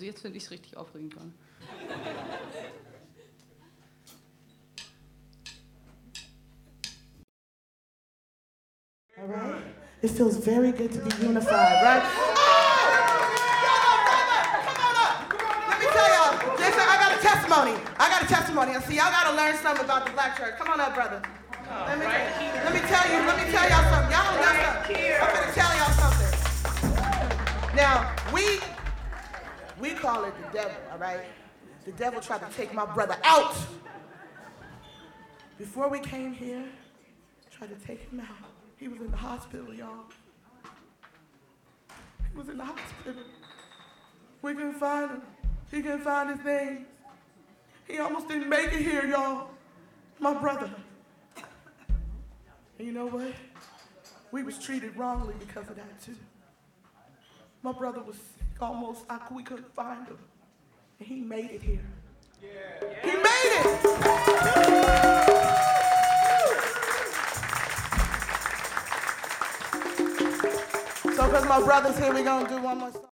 jetzt finde ich es richtig aufregend dran. All right? It feels very good to be unified, right? Let me tell y'all, listen, I got a testimony. And see, y'all got to learn something about the black church. Come on up, brother. Let me tell y'all something. Y'all don't know something. I'm going to tell y'all something. Now, we call it the devil, all right? The devil tried to take my brother out. Before we came here, tried to take him out. He was in the hospital, y'all. He was in the hospital. We couldn't find him. He couldn't find his name. He almost didn't make it here, y'all. My brother. And you know what? We was treated wrongly because of that, too. My brother was sick, almost like we couldn't find him. And he made it here. He made it! So because my brother's here, we're going to do one more song.